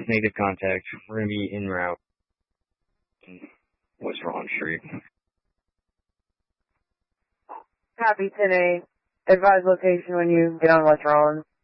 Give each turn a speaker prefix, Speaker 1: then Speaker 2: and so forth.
Speaker 1: negative contact. We're going to be en route. West Rollins Street.
Speaker 2: Copy 10-8. Advise location when you get on West Rollins.